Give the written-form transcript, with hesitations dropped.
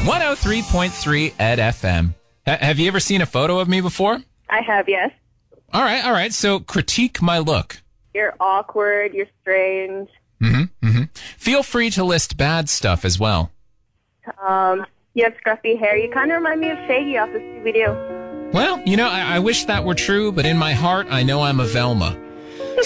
103.3 Ed FM. Have you ever seen a photo of me before? I have, yes. All right. So critique my look. You're awkward. You're strange. Feel free to list bad stuff as well. You have scruffy hair. You kind of remind me of Shaggy off the Scooby-Doo. Well, I wish that were true, but in my heart, I know I'm a Velma.